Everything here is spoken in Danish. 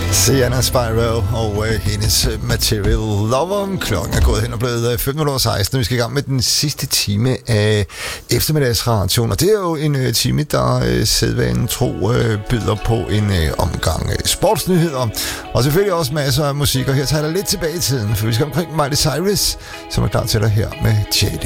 Sienna Spyro og hendes Material Lover. Klokken er gået hen og blevet 15:16. Vi skal i gang med den sidste time af eftermiddagsradioen. Og det er jo en time, der sædvanen tro byder på en omgang sportsnyheder. Og selvfølgelig også masser af musik. Og her tager jeg lidt tilbage i tiden, for vi skal omkring Miley Cyrus, som er klar til dig her med Jaded.